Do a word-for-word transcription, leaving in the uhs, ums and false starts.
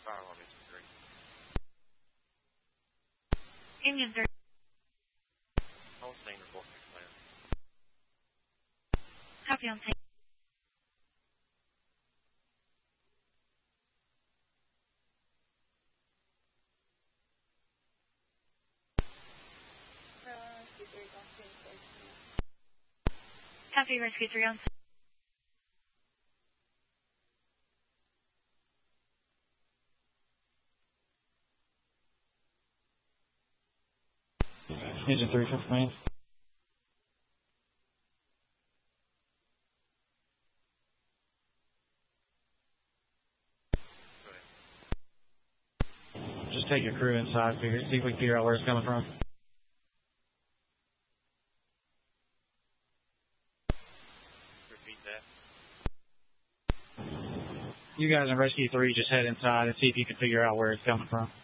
Fire alarm engine three. Engine three. Whole scene report to command. Copy on scene. Copy, Rescue three on scene. Engine three for command. Just take your crew inside, figure, see if we can figure out where it's coming from. Repeat that. You guys in Rescue three just head inside and see if you can figure out where it's coming from.